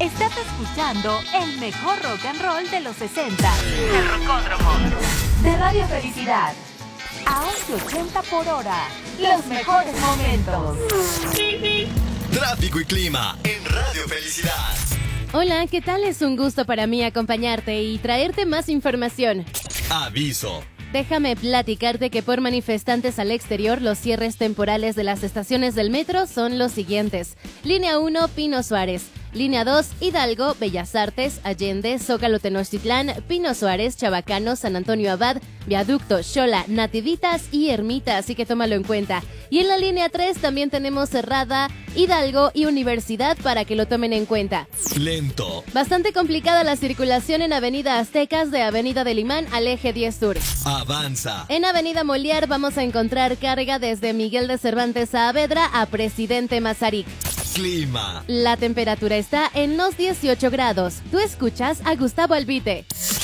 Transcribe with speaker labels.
Speaker 1: Estás escuchando el mejor rock and roll de los 60. El Rocódromo. De Radio Felicidad. A 1180 por hora. Los mejores momentos.
Speaker 2: Tráfico y clima en Radio Felicidad.
Speaker 3: Hola, ¿qué tal? Es un gusto para mí acompañarte y traerte más información.
Speaker 2: Aviso.
Speaker 3: Déjame platicarte que por manifestantes al exterior, los cierres temporales de las estaciones del metro son los siguientes. Línea 1, Pino Suárez. Línea 2, Hidalgo, Bellas Artes, Allende, Zócalo Tenochtitlán, Pino Suárez, Chabacano, San Antonio Abad, Viaducto, Xola, Nativitas y Ermita, así que tómalo en cuenta. Y en la línea 3 también tenemos cerrada Hidalgo y Universidad para que lo tomen en cuenta.
Speaker 2: Lento.
Speaker 3: Bastante complicada la circulación en Avenida Aztecas de Avenida del Imán al eje 10 Sur.
Speaker 2: Avanza.
Speaker 3: En Avenida Molière vamos a encontrar carga desde Miguel de Cervantes Saavedra a Presidente Mazarik.
Speaker 2: Clima.
Speaker 3: La temperatura está en los 18 grados. Tú escuchas a Gustavo Albite.